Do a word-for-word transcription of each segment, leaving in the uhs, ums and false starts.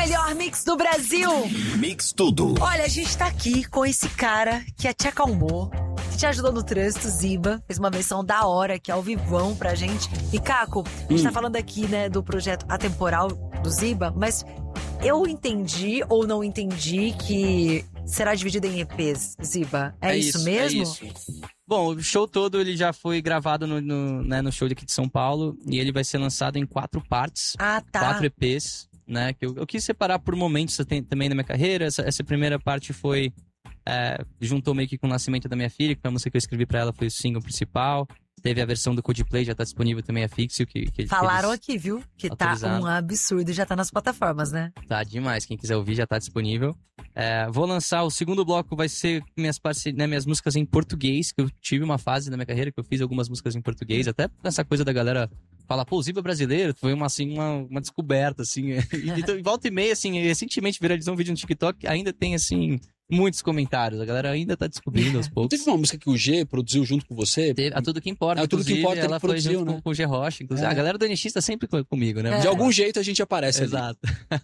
melhor mix do Brasil. Mix Tudo. Olha, a gente tá aqui com esse cara que te acalmou, que te ajudou no trânsito, Ziba. Fez uma versão da hora aqui ao vivão pra gente. E, Caco, a gente hum. tá falando aqui, né, do projeto Atemporal do Ziba, mas eu entendi ou não entendi que será dividido em E Pês, Ziba. É, é isso, isso mesmo? É isso. Bom, o show todo ele já foi gravado no, no, né, no show daqui de São Paulo e ele vai ser lançado em quatro partes, ah, tá. quatro E Pês, né? Que eu, eu quis separar por momentos também na minha carreira. Essa, essa primeira parte foi é, juntou meio que com o nascimento da minha filha, que foi a música que eu escrevi pra ela, foi o single principal. Teve a versão do Coldplay, já tá disponível também a Fixio. Que, que Falaram aqui, viu? Que tá um absurdo e já tá nas plataformas, né? Tá demais, quem quiser ouvir já tá disponível. É, vou lançar, o segundo bloco vai ser minhas, parce... né, minhas músicas em português, que eu tive uma fase na minha carreira que eu fiz algumas músicas em português, até essa coisa da galera falar, pô, o Ziba brasileiro, foi uma, assim, uma, uma descoberta, assim. E, então, volta e meia, assim, recentemente viralizou um vídeo no TikTok, ainda tem, assim, muitos comentários. A galera ainda tá descobrindo aos poucos. Teve uma música que o G produziu junto com você? Teve, a Tudo Que Importa. A Tudo Que Importa ela ele foi produziu, junto né? com, com o G Rocha, inclusive. É. A galera do N X tá sempre comigo, né? É. De algum jeito a gente aparece. Exato.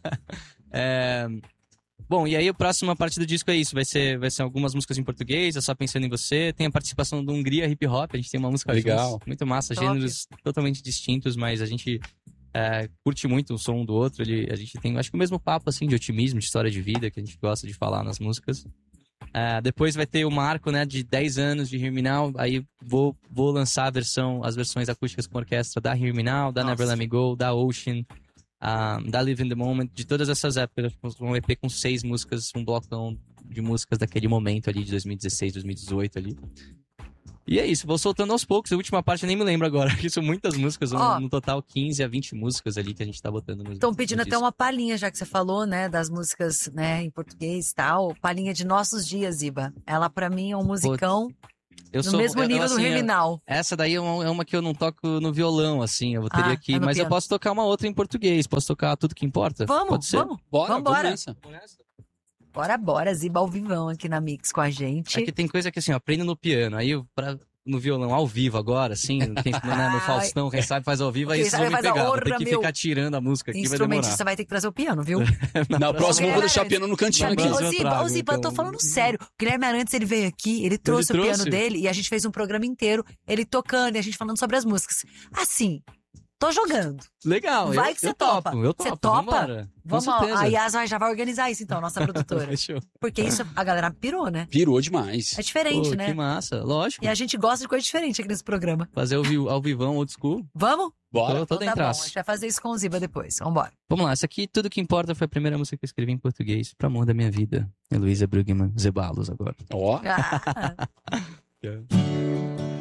é... Bom, e aí a próxima parte do disco é isso. Vai ser, vai ser algumas músicas em português, é Só Pensando em Você. Tem a participação do Hungria Hip Hop. A gente tem uma música legal, juntos, muito massa. Top. Gêneros totalmente distintos, mas a gente é, curte muito o som um do outro. Ele, a gente tem, acho que o mesmo papo, assim, de otimismo, de história de vida, que a gente gosta de falar nas músicas. É, depois vai ter o marco, né, de dez anos de Riminal. Aí vou, vou lançar a versão, as versões acústicas com orquestra da Riminal, da Nossa. Never Let Me Go, da Ocean, uh, da Live in the Moment, de todas essas épocas. Um E P com seis músicas, um blocão de músicas daquele momento ali, de dois mil e dezesseis, dois mil e dezoito ali. E é isso, vou soltando aos poucos. A última parte eu nem me lembro agora, que são muitas músicas, oh, no total quinze a vinte músicas ali que a gente tá botando no Estão pedindo até uma palhinha, já que você falou, né, das músicas, né, em português e tal. Palhinha de Nossos Dias, Ziba. Ela pra mim é um musicão eu no sou, mesmo eu, nível assim, do Riminal. Essa daí é uma, é uma que eu não toco no violão, assim, eu teria ah, que... é mas piano. eu posso tocar uma outra em português, posso tocar Tudo Que Importa? Vamos, Pode ser? vamos, bora, vamos embora. Vamos nessa. Bora, bora, Ziba ao vivão aqui na Mix com a gente. É que tem coisa que assim, eu aprendo no piano, aí eu... Pra... no violão ao vivo agora, assim, quem, né, no Faustão, quem sabe faz ao vivo, aí vocês vão me pegar, vou ter que ficar tirando a música aqui, vai demorar. Você vai ter que trazer o piano, viu? Na, Na próxima eu vou deixar o piano no cantinho aqui. Ô Ziba, ô Ziba, eu tô falando sério. O Guilherme Arantes, ele veio aqui, ele trouxe ele o trouxe? piano dele e a gente fez um programa inteiro, ele tocando e a gente falando sobre as músicas. Assim, tô jogando. Legal, vai eu, que você eu topa. topo, eu topo. Você topa? Vambora. Vamos lá, a Yas já vai organizar isso então, nossa produtora. Porque isso, a galera pirou, né? Pirou demais. É diferente, Pô, né? Que massa, lógico. E a gente gosta de coisa diferente aqui nesse programa. Fazer ao, vi ao vivão, old school. Vamos? Bora. Tô, tô então tá bom, a gente vai fazer isso com o Ziba depois. Vambora. Vamos lá, essa aqui, Tudo Que Importa, foi a primeira música que eu escrevi em português, pro amor da minha vida. Heloísa Brugman, Zebalos agora. Ó. Ah.